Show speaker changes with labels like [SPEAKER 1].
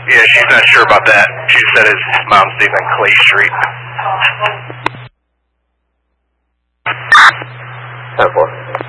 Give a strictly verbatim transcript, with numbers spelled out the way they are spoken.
[SPEAKER 1] Yeah, she's not sure about that. She said his mom stays on Clay Street.
[SPEAKER 2] ten four.